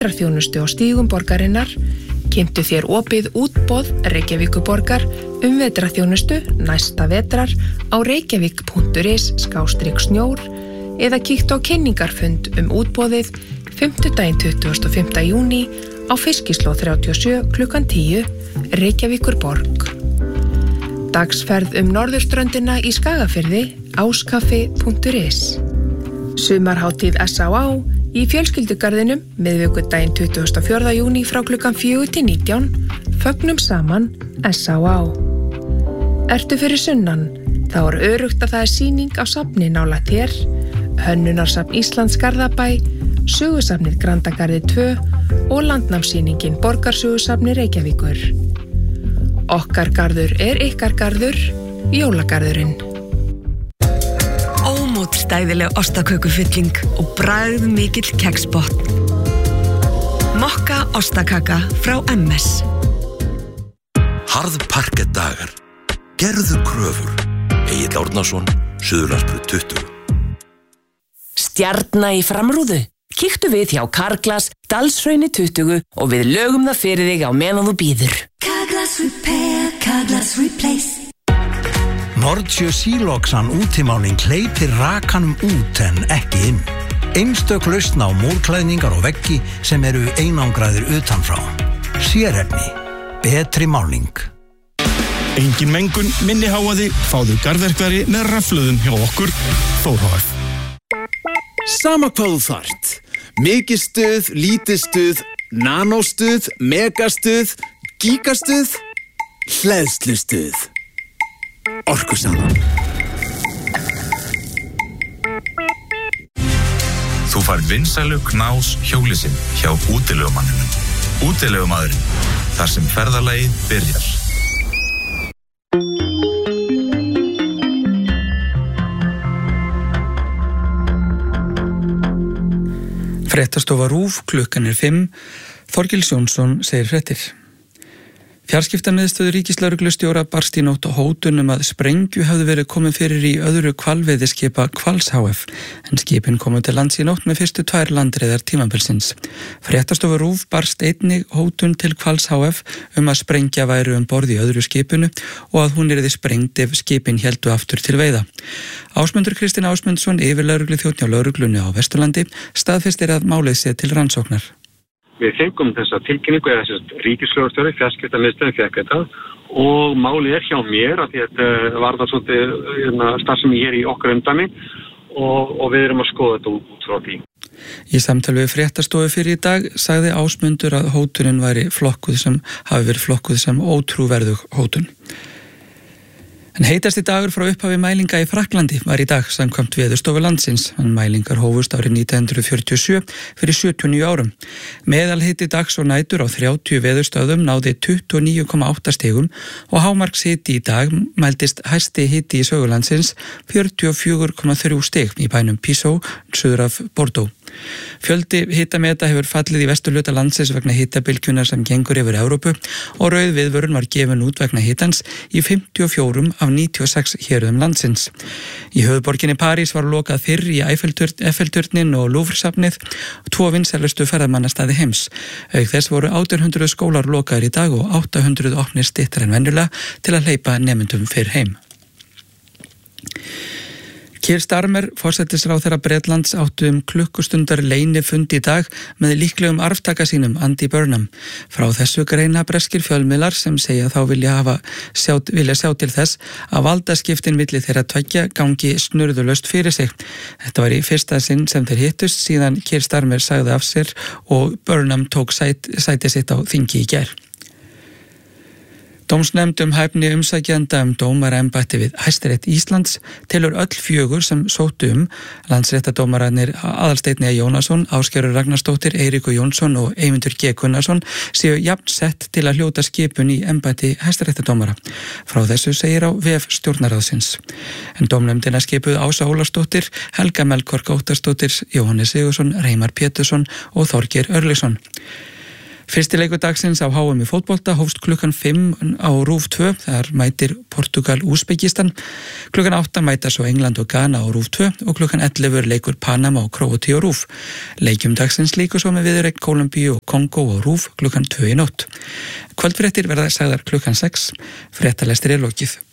þjónustu á stígum borgarinnar, kynntu þér opið útboð Reykjavíkurborgar vetrarþjónustu næsta vetrar á reykjavik.is/snjór eða kíktu á kynningarfund útboðið 25. júní á Fiskislóð 37 klukkan 10, Reykjavíkurborg. Dagsferð norðurströndina í Skagafirði, áskaffi.is. Sumarhátíð S.A.A. í fjölskyldugarðinum miðvikudaginn 24. júní frá klukkan 4 til 19, fögnum saman S.A.A. Ertu fyrir sunnan, þá öruggt að það sýning á safni nálægt þér, Hönnunarsafn Íslands Garðabæ, Sögusafnið Grandagarði 2 og landnámssýningin Borgarsögusafni Reykjavíkur. Okkar garður ykkar garður, jólagarðurinn. Ómótstæðileg ostakökufylling og bragð mikill keksbotn. Mokka ostakaka frá MS. Harðparkett dagar. Gerðu kröfur. Egill Árnason, Suðurlandsbraut 20. Stjarna í framrúðu. Kíktu við hjá Carglass, Dalshrauni 20 og við lögum það fyrir þig á meðan þú bíður. Carglass Repair, Carglass Replace. Nordsjö Síloksan útimáling hleypir rakanum út en ekki inn. Einstök lausn á múrklæðningar og veggi sem eru einangraðir utanfrá. Sérefni. Betri máling. Engin mengun, minni háaði, fáðu garðverkfæri með rafhlöðum hjá okkur, Þór HF. Sama hvað þú þarft. Mikið stuð, lítið stuð, nanóstuð, megastuð, gigastuð, hleðslustuð. Orkusalan. Þú fær vinsælu knás hjólisinn hjá útilegumanninum. Útilegumadurinn, þar sem ferðalagið byrjar. Fréttastofa RÚV, klukkan 5. Þorgils Jónsson segir fréttir. Fjarskiptamiðstöð ríkislögreglustjóra barst í nótt hótun að sprengju hafði verið komið fyrir í öðru hvalveiðiskipa Hvals HF, en skipin komu til lands í nótt með fyrstu 2 landreiðar tímabilsins. Fréttastofa RÚV barst einnig hótun til Hvals HF að sprengja væri borð í öðru skipinu og að hún yrði sprengt ef skipin héldu aftur til veiða. Ásmundur Kristinn Ásmundsson, yfirlögregluþjónn hjá lögreglunni á Vesturlandi, staðfestir að málið sé til rannsóknar. Við fengum þessa tilkynningu eða þess ríkislögreglustjóri, fjarskiptamiðstöðin fékk þetta og málið hjá mér að þetta var það svolítið starfsemi hér í okkar umdæmi og við erum að skoða þetta út frá því. Í samtali við fréttastofu fyrir í dag sagði Ásmundur að hótunin hafi verið flokkuð sem ótrúverðug hótun. En heitasti dagur frá upphafi mælinga í Frakklandi var í dag samkvæmt Veðurstofu landsins, en mælingar hófust árið 1947 fyrir 79 árum. Meðalhiti dags og nætur á 30 veðurstöðum náði 29,8 stigum og hámarkshiti í dag mældist hæsti hiti í sögu landsins 44,3 stig í bænum Písó, suður af Bordeaux. Fjöldi hitameta hefur fallið í vesturhluta landsins vegna hitabylgjunnar sem gengur yfir Evrópu og rauð viðvörun var gefin út vegna hitans í 54 af 96 héruðum landsins. Í höfuðborginni París var lokað fyrr í Eiffelturnin og Louvre-safnið, 2 vinsælustu ferðamannastaði heims. Auk þess voru 1800 skólar lokaðir í dag og 800 opnir styttar en venjulega til að hleypa nemendum fyrr heim. Keir Starmer, forsætisráðherra Bretlands, áttu klukkustundar leynifund í dag með líklegum arftaka sínum, Andy Burnham. Frá þessu greina breskir fjölmiðlar sem segja þá vilja sjá til þess að valdaskiptin milli þeirra tveggja gangi snurðulaust fyrir sig. Þetta var í fyrsta sinn sem þeir hittust síðan Keir Starmer sagði af sér og Burnham tók sæti sitt á þingi í gær. Dómsnefnd hæfni umsækjanda dómaraembætti við Hæstarétt Íslands telur öll 4 sem sóttu landsréttardómararnir Aðalsteinn E. Jónasson, Ásgerður Ragnarsdóttir, Eiríkur Jónsson og Eymundur G. Gunnarsson séu jafn sett til að hljóta skipun í embætti hæstaréttardómara. Frá þessu segir á vef stjórnarráðsins. En dómnefndina skipuð Ása Ólafsdóttir, Helga Melkorka Óttarsdóttir, Jóhannes Sigurðsson, Reimar Pétursson og Þorgeir Örlygsson. Fyrsti leikur dagsins á HM í fótbolta hófst klukkan 5 á RÚV 2, þar mætir Portugal Úsbekistan, klukkan 8 mæta svo England og Ghana á RÚV 2 og klukkan 11 leikur Panama og Króatíu á RÚV. Leikjum dagsins líkur svo með viðureign Kólumbíu og Kongó á RÚV klukkan 2 í nótt. Kvöldfréttir verða sagðar klukkan 6, fréttalestir lokið.